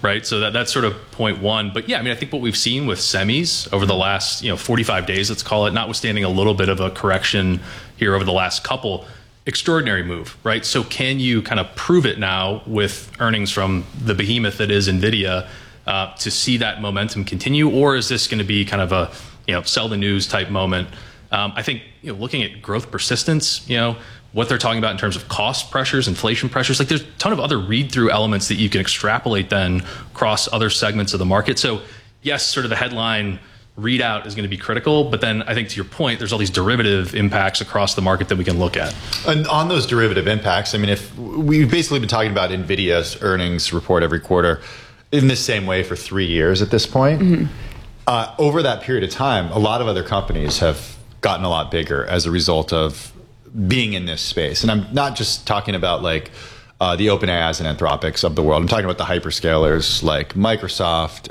right? So that's sort of point one. But yeah, I mean, I think what we've seen with semis over the last 45 days, let's call it, notwithstanding a little bit of a correction here over the last couple, extraordinary move, right? So can you kind of prove it now with earnings from the behemoth that is NVIDIA to see that momentum continue? Or is this going to be kind of a sell the news type moment? I think looking at growth persistence, what they're talking about in terms of cost pressures, inflation pressures, like there's a ton of other read-through elements that you can extrapolate then across other segments of the market. So yes, sort of the headline readout is going to be critical, but then I think to your point, there's all these derivative impacts across the market that we can look at. And on those derivative impacts, I mean, if we've basically been talking about NVIDIA's earnings report every quarter in the same way for 3 years at this point, over that period of time, a lot of other companies have gotten a lot bigger as a result of being in this space. And I'm not just talking about like the OpenAIs and Anthropics of the world. I'm talking about the hyperscalers like Microsoft,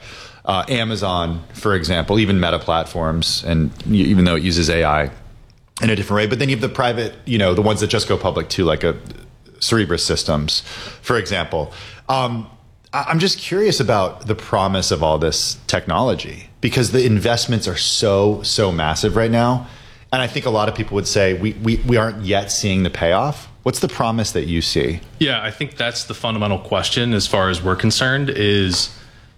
Amazon, for example, even Meta Platforms, and even though it uses AI in a different way. But then you have the private, the ones that just go public too, like Cerebras Systems, for example. I'm just curious about the promise of all this technology because the investments are so massive right now. And I think a lot of people would say we aren't yet seeing the payoff. What's the promise that you see? Yeah, I think that's the fundamental question as far as we're concerned is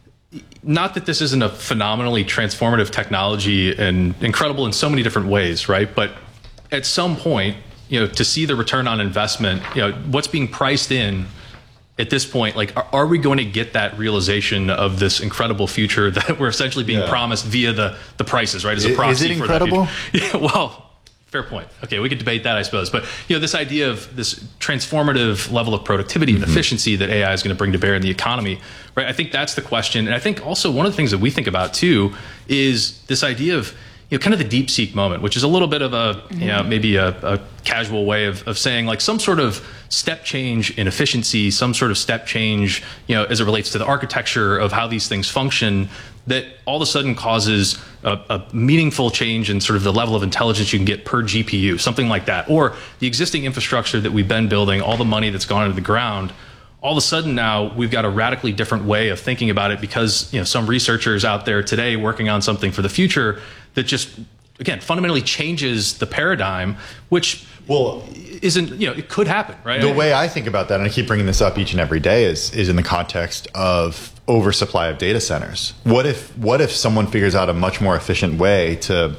not that this isn't a phenomenally transformative technology and incredible in so many different ways, right? But at some point, to see the return on investment, what's being priced in at this point, like, are we going to get that realization of this incredible future that we're essentially being promised via the prices, right? As a proxy is it incredible? For that future. Yeah, well, fair point. Okay, we could debate that, I suppose. But this idea of this transformative level of productivity and efficiency that AI is going to bring to bear in the economy, right? I think that's the question. And I think also one of the things that we think about too is this idea of kind of the DeepSeek moment, which is a little bit of a, maybe a casual way of saying like some sort of step change in efficiency, some sort of step change, as it relates to the architecture of how these things function that all of a sudden causes a meaningful change in sort of the level of intelligence you can get per GPU, something like that. Or the existing infrastructure that we've been building, all the money that's gone into the ground, all of a sudden now we've got a radically different way of thinking about it because some researchers out there today working on something for the future that just, again, fundamentally changes the paradigm, which isn't, it could happen, right? The way I think about that, and I keep bringing this up each and every day, is in the context of oversupply of data centers. What if someone figures out a much more efficient way to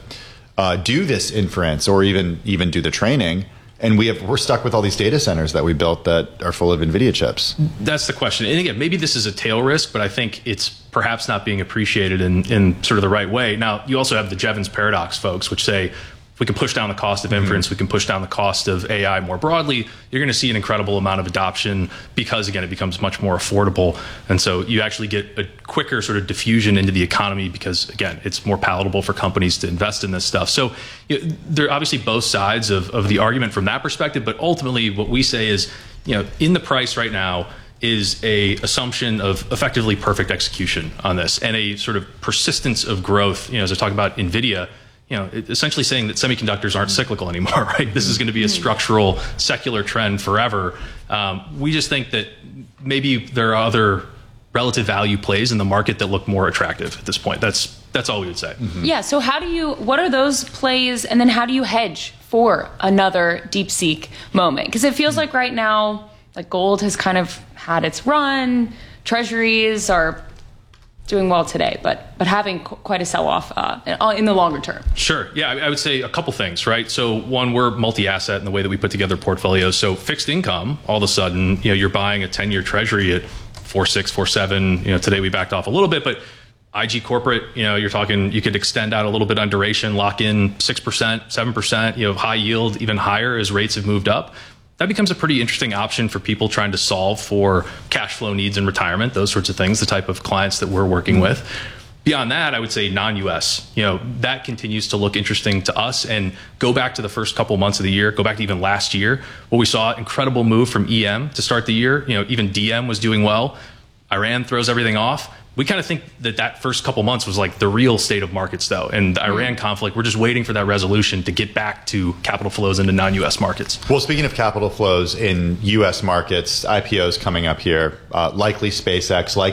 do this inference or even do the training? And we're stuck with all these data centers that we built that are full of NVIDIA chips. That's the question. And again, maybe this is a tail risk, but I think it's perhaps not being appreciated in sort of the right way. Now, you also have the Jevons paradox folks, which say, if we can push down the cost of inference, we can push down the cost of AI more broadly, you're going to see an incredible amount of adoption because, again, it becomes much more affordable. And so you actually get a quicker sort of diffusion into the economy because, again, it's more palatable for companies to invest in this stuff. So there are obviously both sides of the argument from that perspective. But ultimately, what we say is, in the price right now is a assumption of effectively perfect execution on this and a sort of persistence of growth. As I talk about NVIDIA, essentially saying that semiconductors aren't cyclical anymore, right? This is going to be a structural, secular trend forever. We just think that maybe there are other relative value plays in the market that look more attractive at this point. That's all we would say. Yeah, so what are those plays, and then how do you hedge for another DeepSeek moment? Because it feels like right now, like gold has kind of had its run, treasuries are doing well today, but having quite a sell-off in the longer term. Sure. Yeah, I would say a couple things, right? So one, we're multi-asset in the way that we put together portfolios. So fixed income, all of a sudden, you're buying a 10-year treasury at 4.6, 4.7. Today we backed off a little bit, but IG corporate, you're talking, you could extend out a little bit on duration, lock in 6%, 7%, high yield, even higher as rates have moved up. That becomes a pretty interesting option for people trying to solve for cash flow needs in retirement, those sorts of things, the type of clients that we're working with. Beyond that, I would say non-US, that continues to look interesting to us. And go back to the first couple months of the year, go back to even last year, where we saw incredible move from EM to start the year. Even DM was doing well. Iran throws everything off. We kind of think that first couple months was like the real state of markets, though. And the Iran conflict, we're just waiting for that resolution to get back to capital flows into non-U.S. markets. Well, speaking of capital flows in U.S. markets, IPOs coming up here, likely SpaceX,